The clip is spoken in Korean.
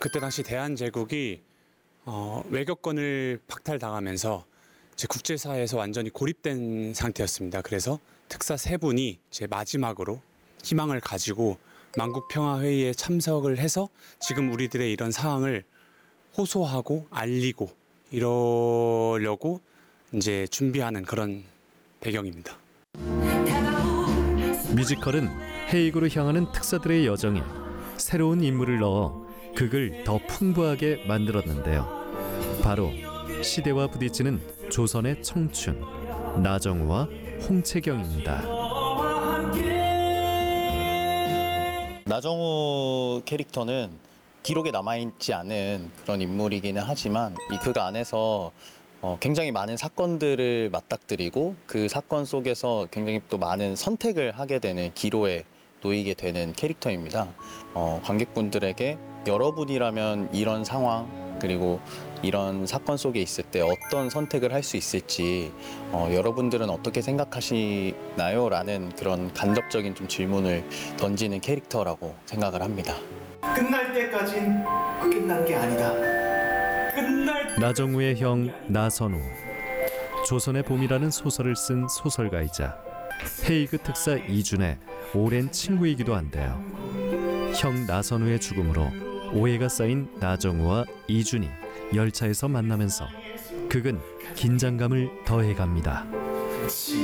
그때 당시 대한제국이 외교권을 박탈당하면서 제 국제사회에서 완전히 고립된 상태였습니다. 그래서 특사 세 분이 제 마지막으로 희망을 가지고 만국평화회의에 참석을 해서 지금 우리들의 이런 상황을 호소하고 알리고 이러려고 이제 준비하는 그런 배경입니다. 뮤지컬은 헤이그로 향하는 특사들의 여정에 새로운 인물을 넣어 극을 더 풍부하게 만들었는데요. 바로 시대와 부딪히는 조선의 청춘, 나정우와 홍채경입니다. 나정우 캐릭터는 기록에 남아있지 않은 그런 인물이기는 하지만 이 극 안에서 굉장히 많은 사건들을 맞닥뜨리고 그 사건 속에서 굉장히 또 많은 선택을 하게 되는 기로에 놓이게 되는 캐릭터입니다. 관객분들에게 여러분이라면 이런 상황 그리고 이런 사건 속에 있을 때 어떤 선택을 할 수 있을지 여러분들은 어떻게 생각하시나요? 라는 그런 간접적인 좀 질문을 던지는 캐릭터라고 생각을 합니다. 끝날 때까진 끝난 게 아니다. 나정우의 형 나선우, 조선의 봄이라는 소설을 쓴 소설가이자 헤이그 특사 이준의 오랜 친구이기도 한데요. 형 나선우의 죽음으로 오해가 쌓인 나정우와 이준이 열차에서 만나면서 극은 긴장감을 더해갑니다.